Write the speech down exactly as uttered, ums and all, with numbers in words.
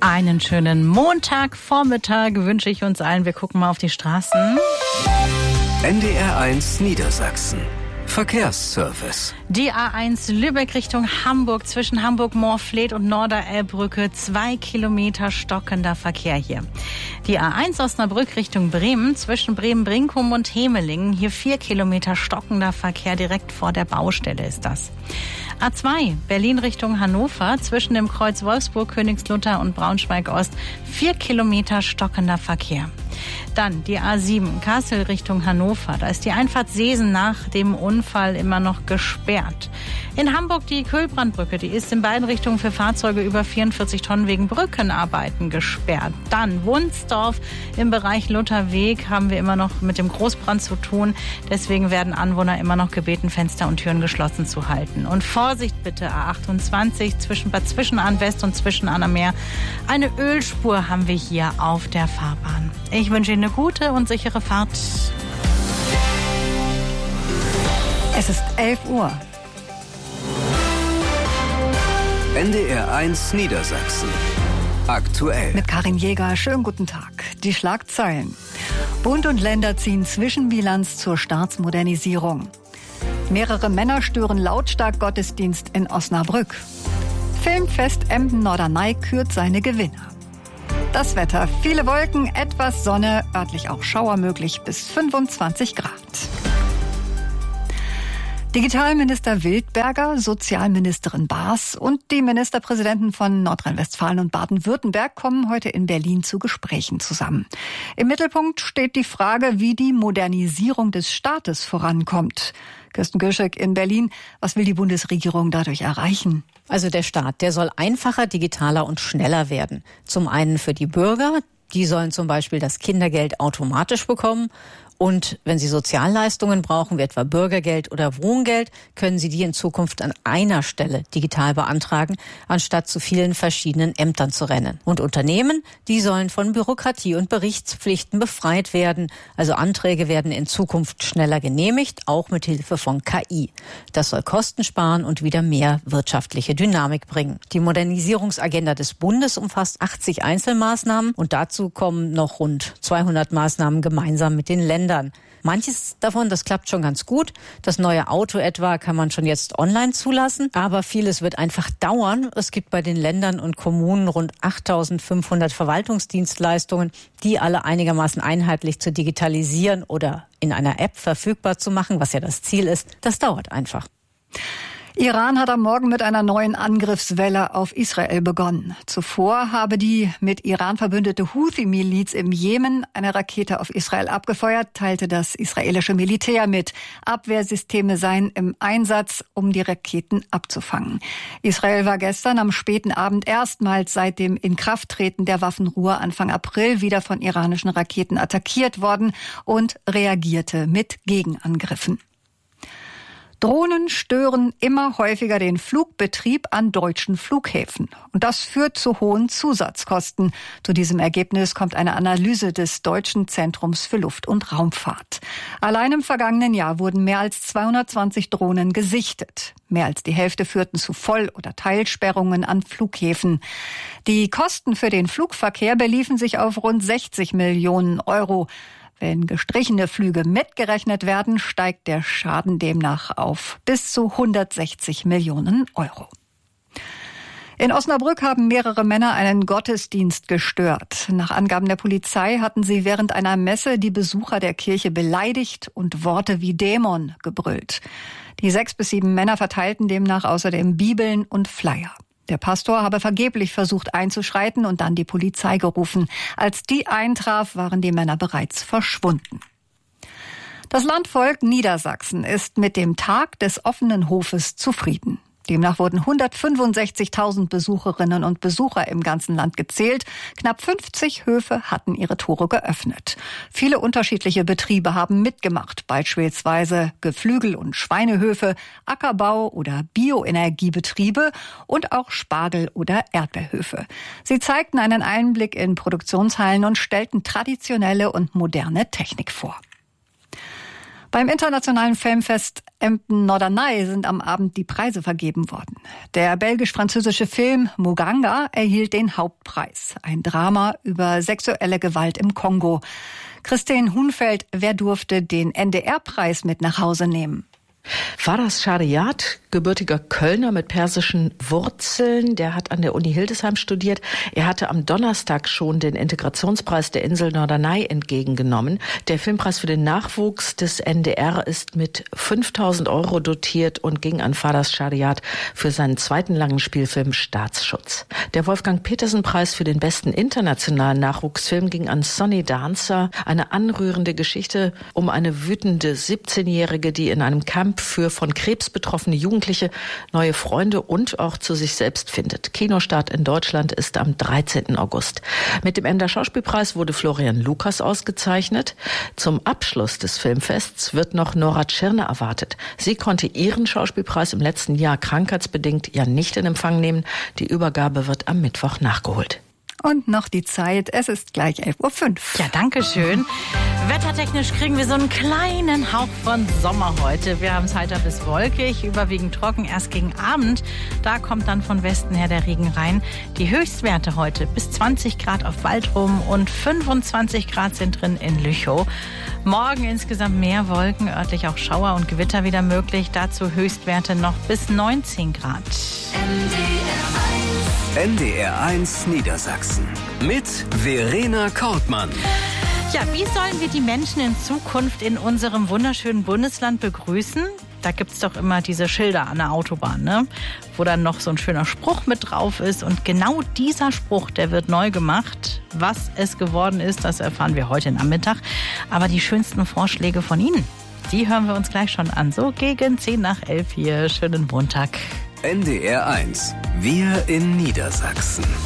Einen schönen Montagvormittag wünsche ich uns allen. Wir gucken mal auf die Straßen. N D R eins Niedersachsen. Verkehrsservice. Die A eins Lübeck Richtung Hamburg zwischen Hamburg-Moorfleet und Norderelbbrücke. Zwei Kilometer stockender Verkehr hier. Die A eins Osnabrück Richtung Bremen zwischen Bremen-Brinkum und Hemelingen. Hier vier Kilometer stockender Verkehr direkt vor der Baustelle ist das. A zwei Berlin Richtung Hannover zwischen dem Kreuz Wolfsburg, Königslutter und Braunschweig-Ost. Vier Kilometer stockender Verkehr. Dann die A sieben Kassel Richtung Hannover. Da ist die Einfahrt Seesen nach dem Unfall immer noch gesperrt. In Hamburg die Kühlbrandbrücke. Die ist in beiden Richtungen für Fahrzeuge über vierundvierzig Tonnen wegen Brückenarbeiten gesperrt. Dann Wunsdorf im Bereich Lutherweg haben wir immer noch mit dem Großbrand zu tun. Deswegen werden Anwohner immer noch gebeten, Fenster und Türen geschlossen zu halten. Und Vorsicht bitte, A achtundzwanzig zwischen Bad Zwischenahn West und Zwischenahn am Meer. Eine Ölspur haben wir hier auf der Fahrbahn. Ich wünsche Ihnen eine gute und sichere Fahrt. Es ist elf Uhr. N D R eins Niedersachsen. Aktuell. Mit Karin Jäger, schönen guten Tag. Die Schlagzeilen. Bund und Länder ziehen Zwischenbilanz zur Staatsmodernisierung. Mehrere Männer stören lautstark Gottesdienst in Osnabrück. Filmfest Emden-Norderney kürt seine Gewinner. Das Wetter, viele Wolken, etwas Sonne, örtlich auch Schauer möglich bis fünfundzwanzig Grad. Digitalminister Wildberger, Sozialministerin Baas und die Ministerpräsidenten von Nordrhein-Westfalen und Baden-Württemberg kommen heute in Berlin zu Gesprächen zusammen. Im Mittelpunkt steht die Frage, wie die Modernisierung des Staates vorankommt. Kirsten Gürschek in Berlin. Was will die Bundesregierung dadurch erreichen? Also der Staat, der soll einfacher, digitaler und schneller werden. Zum einen für die Bürger, die sollen zum Beispiel das Kindergeld automatisch bekommen. Und wenn Sie Sozialleistungen brauchen, wie etwa Bürgergeld oder Wohngeld, können Sie die in Zukunft an einer Stelle digital beantragen, anstatt zu vielen verschiedenen Ämtern zu rennen. Und Unternehmen, die sollen von Bürokratie und Berichtspflichten befreit werden. Also Anträge werden in Zukunft schneller genehmigt, auch mit Hilfe von K I. Das soll Kosten sparen und wieder mehr wirtschaftliche Dynamik bringen. Die Modernisierungsagenda des Bundes umfasst achtzig Einzelmaßnahmen und dazu kommen noch rund zweihundert Maßnahmen gemeinsam mit den Ländern. Manches davon, das klappt schon ganz gut. Das neue Auto etwa kann man schon jetzt online zulassen. Aber vieles wird einfach dauern. Es gibt bei den Ländern und Kommunen rund achttausendfünfhundert Verwaltungsdienstleistungen, die alle einigermaßen einheitlich zu digitalisieren oder in einer App verfügbar zu machen, was ja das Ziel ist. Das dauert einfach. Iran hat am Morgen mit einer neuen Angriffswelle auf Israel begonnen. Zuvor habe die mit Iran verbündete Houthi-Miliz im Jemen eine Rakete auf Israel abgefeuert, teilte das israelische Militär mit. Abwehrsysteme seien im Einsatz, um die Raketen abzufangen. Israel war gestern am späten Abend erstmals seit dem Inkrafttreten der Waffenruhe Anfang April wieder von iranischen Raketen attackiert worden und reagierte mit Gegenangriffen. Drohnen stören immer häufiger den Flugbetrieb an deutschen Flughäfen. Und das führt zu hohen Zusatzkosten. Zu diesem Ergebnis kommt eine Analyse des Deutschen Zentrums für Luft- und Raumfahrt. Allein im vergangenen Jahr wurden mehr als zweihundertzwanzig Drohnen gesichtet. Mehr als die Hälfte führten zu Voll- oder Teilsperrungen an Flughäfen. Die Kosten für den Flugverkehr beliefen sich auf rund sechzig Millionen Euro. Wenn gestrichene Flüge mitgerechnet werden, steigt der Schaden demnach auf bis zu hundertsechzig Millionen Euro. In Osnabrück haben mehrere Männer einen Gottesdienst gestört. Nach Angaben der Polizei hatten sie während einer Messe die Besucher der Kirche beleidigt und Worte wie Dämon gebrüllt. Die sechs bis sieben Männer verteilten demnach außerdem Bibeln und Flyer. Der Pastor habe vergeblich versucht einzuschreiten und dann die Polizei gerufen. Als die eintraf, waren die Männer bereits verschwunden. Das Landvolk Niedersachsen ist mit dem Tag des offenen Hofes zufrieden. Demnach wurden hundertfünfundsechzigtausend Besucherinnen und Besucher im ganzen Land gezählt. Knapp fünfzig Höfe hatten ihre Tore geöffnet. Viele unterschiedliche Betriebe haben mitgemacht, beispielsweise Geflügel- und Schweinehöfe, Ackerbau- oder Bioenergiebetriebe und auch Spargel- oder Erdbeerhöfe. Sie zeigten einen Einblick in Produktionshallen und stellten traditionelle und moderne Technik vor. Beim internationalen Filmfest Emden-Norderney sind am Abend die Preise vergeben worden. Der belgisch-französische Film Muganga erhielt den Hauptpreis. Ein Drama über sexuelle Gewalt im Kongo. Christine Hunfeld, wer durfte den N D R-Preis mit nach Hause nehmen? Faras Shariat, gebürtiger Kölner mit persischen Wurzeln, der hat an der Uni Hildesheim studiert. Er hatte am Donnerstag schon den Integrationspreis der Insel Norderney entgegengenommen. Der Filmpreis für den Nachwuchs des N D R ist mit fünftausend Euro dotiert und ging an Faras Shariat für seinen zweiten langen Spielfilm Staatsschutz. Der Wolfgang-Petersen-Preis für den besten internationalen Nachwuchsfilm ging an Sonny Dancer. Eine anrührende Geschichte um eine wütende siebzehnjährige, die in einem Camp für von Krebs betroffene Jugendliche neue Freunde und auch zu sich selbst findet. Kinostart in Deutschland ist am dreizehnten August. Mit dem Emder Schauspielpreis wurde Florian Lukas ausgezeichnet. Zum Abschluss des Filmfests wird noch Nora Tschirner erwartet. Sie konnte ihren Schauspielpreis im letzten Jahr krankheitsbedingt ja nicht in Empfang nehmen. Die Übergabe wird am Mittwoch nachgeholt. Und noch die Zeit, es ist gleich elf Uhr fünf. Ja, danke schön. Wettertechnisch kriegen wir so einen kleinen Hauch von Sommer heute. Wir haben es heiter bis wolkig, überwiegend trocken, erst gegen Abend. Da kommt dann von Westen her der Regen rein. Die Höchstwerte heute bis zwanzig Grad auf Baltrum und fünfundzwanzig Grad sind drin in Lüchow. Morgen insgesamt mehr Wolken, örtlich auch Schauer und Gewitter wieder möglich. Dazu Höchstwerte noch bis neunzehn Grad. N D R eins Niedersachsen mit Verena Kortmann. Ja, wie sollen wir die Menschen in Zukunft in unserem wunderschönen Bundesland begrüßen? Da gibt's doch immer diese Schilder an der Autobahn, ne? Wo dann noch so ein schöner Spruch mit drauf ist. Und genau dieser Spruch, der wird neu gemacht. Was es geworden ist, das erfahren wir heute Nachmittag. Aber die schönsten Vorschläge von Ihnen, die hören wir uns gleich schon an. So gegen zehn nach elf hier. Schönen Montag. N D R eins. Wir in Niedersachsen.